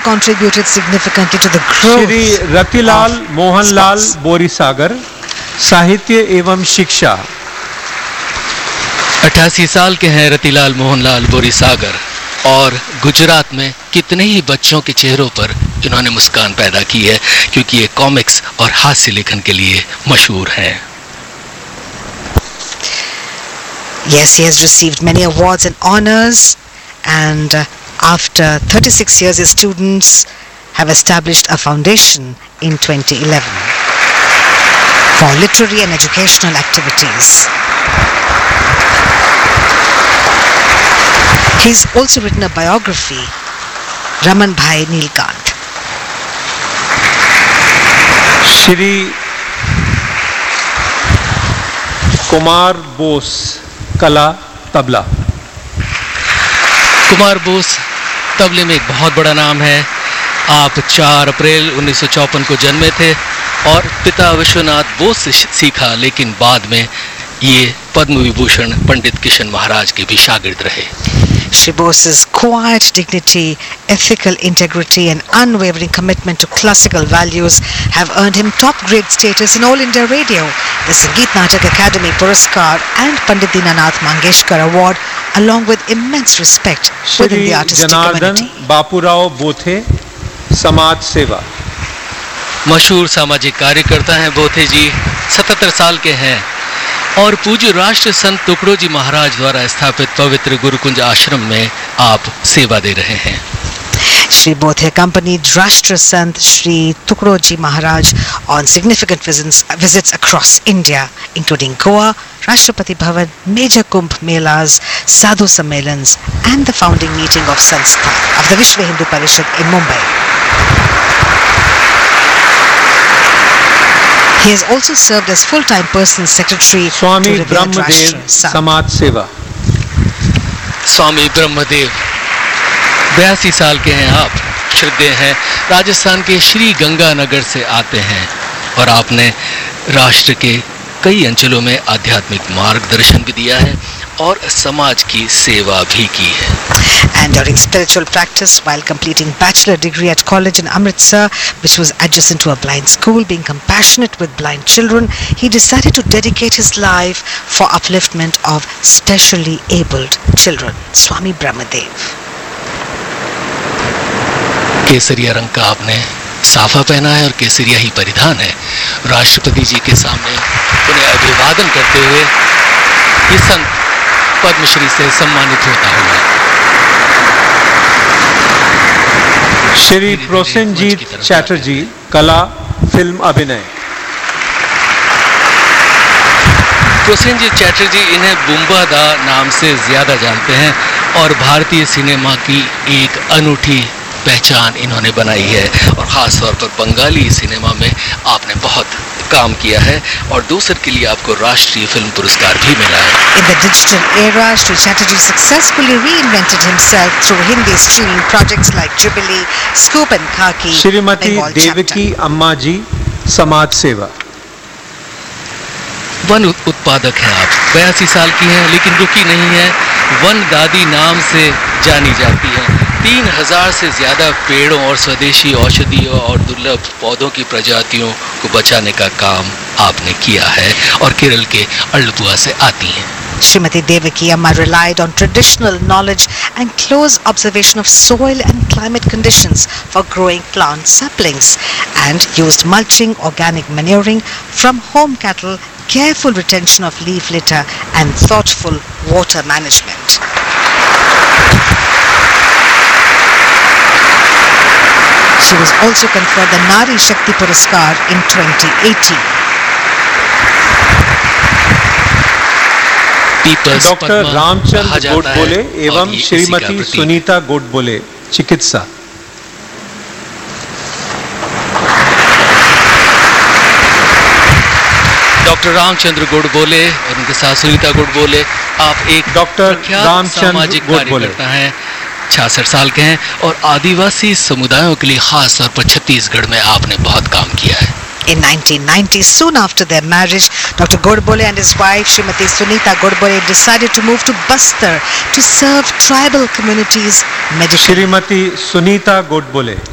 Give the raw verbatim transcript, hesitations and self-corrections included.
contributed significantly to the growth. Shri Ratilal Mohanlal बोरीसागर, साहित्य एवं शिक्षा। अट्ठासी साल के हैं रतिलाल मोहनलाल बोरीसागर और गुजरात में कितने ही बच्चों के चेहरों पर इन्होंने मुस्कान पैदा की है, क्योंकि ये कॉमिक्स और हास्य लेखन के लिए मशहूर हैं। Yes, he has received many awards and honors, and uh, after thirty-six years, his students have established a foundation in twenty eleven for literary and educational activities. He's also written a biography, Raman Bhai Neelkant. Shri Kumar Bose, कला तबला। कुमार बोस तबले में एक बहुत बड़ा नाम है। आप चार अप्रैल उन्नीस सौ चौपन को जन्मे थे और पिता विश्वनाथ बोस से सीखा, लेकिन बाद में ये पद्म विभूषण पंडित किशन महाराज के भी शागिर्द रहे। Shri Bose's quiet dignity, ethical integrity and unwavering commitment to classical values have earned him top-grade status in All India Radio, the Sangeet Natak Academy Puraskar and Pandit Dinanath Mangeshkar Award, along with immense respect within the artistic community. Shri Janardan Bapurao बोथे, समाज सेवा। मशहूर सामाजिक कार्यकर्ता हैं बोथे जी, सतहत्तर साल के हैं और पूज्य राष्ट्र संत टुकड़ो जी महाराज द्वारा स्थापित पवित्र गुरुकुंज आश्रम में आप सेवा दे रहे हैं। Shri Bothe accompanied Rashtra Sant Shri Tukro Ji Maharaj on significant visits, visits across India, including Goa, Rashtrapati Bhavan, major Kumbh Melas, Sadhu Sammelans, and the founding meeting of Sanstha of the Vishwa Hindu Parishad in Mumbai. He has also served as full-time personal secretary Swami to revered Brahmadev, Rashtra Sant. समाज सेवा। स्वामी ब्रह्मदेव बयासी साल के हैं आप, श्रद्धेय हैं, राजस्थान के श्री गंगानगर से आते हैं और आपने राष्ट्र के कई अंचलों में आध्यात्मिक मार्गदर्शन भी दिया है और समाज की सेवा भी की है। And during spiritual practice, while completing bachelor degree at college in Amritsar, which was adjacent to a blind school, being compassionate with blind children, he decided to dedicate his life for upliftment of specially abled children. Swami Brahmadev. केसरिया रंग का आपने साफा पहना है और केसरिया ही परिधान है। राष्ट्रपति जी के सामने उन्हें अभिवादन करते हुए ये संत पद्मश्री से सम्मानित होता हुआ। श्री प्रोसेनजीत चैटर्जी, कला फिल्म अभिनय। प्रोसेनजीत चैटर्जी इन्हें बुम्बा दा नाम से ज्यादा जानते हैं और भारतीय सिनेमा की एक अनूठी पहचान इन्होंने बनाई है और ख़ास तौर पर बंगाली सिनेमा में आपने बहुत काम किया है और दूसर के लिए आपको राष्ट्रीय फिल्म पुरस्कार भी मिला है। In the digital era, Shri Chatterjee successfully reinvented himself through Hindi streaming projects like Jubilee, Scoop and Khaki, Shrimati Bengal Devaki chapter. अम्मा जी, समाज सेवा। वन उत्पादक हैं आप, बयासी साल की हैं लेकिन रुकी नहीं है, वन दादी नाम से जानी जाती है। तीन हजार से ज्यादा पेड़ों और स्वदेशी औषधियों और दुर्लभ पौधों की प्रजातियों को बचाने का काम आपने किया है और केरल के अल्लपुआ से आती हैं। Srimati Devaki Amma relied on traditional knowledge and close observation of soil and climate conditions for growing plant saplings and used mulching, organic manuring from home cattle, careful retention of leaf litter and thoughtful water management. She was also conferred the Nari Shakti Puraskar in twenty eighteen. Doctor Ramchandra Godbole एवं श्रीमती सुनीता गोडबोले, चिकित्सा। Doctor Ramchandra Godbole और उनके साथ सुनीता गोडबोले, आप एक doctor Ramchandra कार्यकर्ता हैं, छियासठ साल के हैं और आदिवासी समुदायों के लिए खास तौर पर छत्तीसगढ़ में आपने बहुत काम किया है। In nineteen ninety, soon after their marriage, Doctor Godbole and his wife, Srimati Sunita Godbole, decided to move to Bastar to serve tribal communities medically. Shrimati Sunita Godbole.